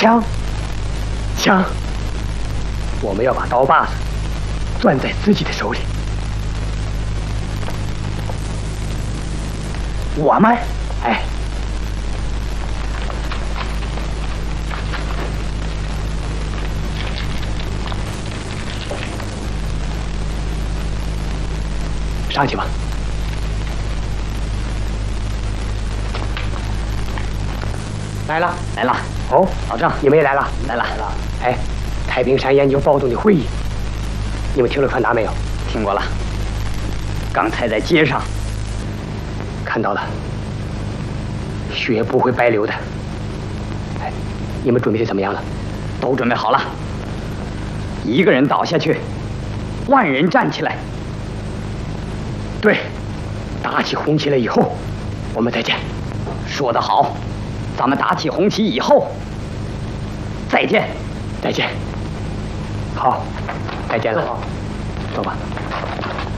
枪，枪，我们要把刀把子攥在自己的手里。我们，哎，上去吧。来了，来了。哦，老郑，你们也来了，来了。哎，太平山研究暴动的会议，你们听了传达没有？ 听过了。刚才在街上看到了，血不会白流的。哎，你们准备的怎么样了？ 都准备好了。一个人倒下去，万人站起来。 对，打起红旗来以后，我们再见。 说得好，咱们打起红旗以后再见。 再见。好，再见了。走吧。